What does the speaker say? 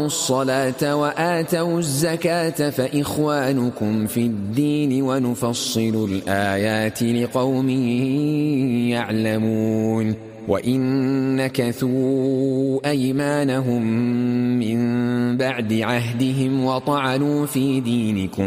الصلاة وآتوا الزكاة فإخوانكم في الدين ونفصل الآيات لقوم يعلمون وإن نكثوا أيمانهم من بعد عهدهم وطعنوا في دينكم